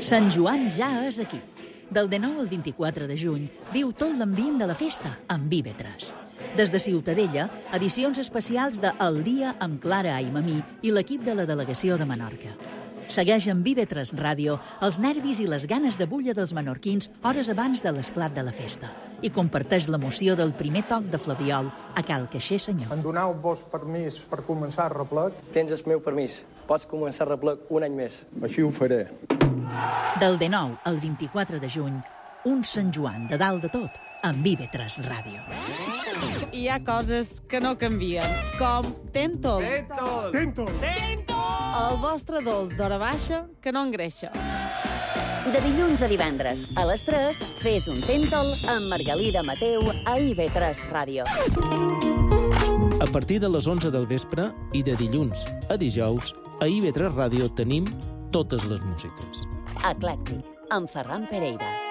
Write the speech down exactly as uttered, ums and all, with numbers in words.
Sant Joan ja és aquí. Del dinou al vint-i-quatre de juny viu tot l'ambient de la festa amb Vivetres. Des de Ciutadella, edicions especials de El Dia amb Clara Aimamí i l'equip de la delegació de Menorca. Segueix amb Vivetres Ràdio els nervis i les ganes de bulla dels menorquins hores abans de l'esclat de la festa i comparteix l'emoció del primer toc de flabiol a Cal Caixer Senyor. Em doneu-vos permís per començar el replec? Tens el meu permís. Pots començar el replec un any més. Així ho faré. Del dinou al vint-i-quatre de juny, un Sant Joan de dalt de tot amb Vivetres Ràdio. Hi ha coses que no canvien, com Tentol. Tentol! Tentol! Tentol! El vostre dolç d'hora baixa que no engreixa. De dilluns a divendres, a les tres, fes un Tentol amb Margalida Mateu a I V tres Ràdio. A partir de les onze del vespre i de dilluns a dijous, a I V tres Ràdio tenim totes les músiques. Eclèctic, amb Ferran Pereira.